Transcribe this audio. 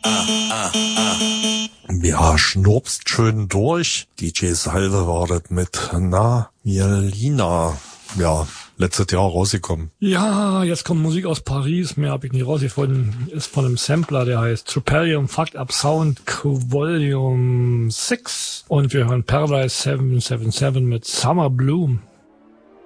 Ja, schnurpst schön durch. DJ Salve war das mit Mielina. Ja, letztes Jahr rausgekommen. Ja, jetzt kommt Musik aus Paris. Mehr habe ich nicht rausgefunden. Ist von einem Sampler, der heißt Tripalium Fucked Up Sound Volume 6. Und wir hören Paradise 777 mit Summer Bloom.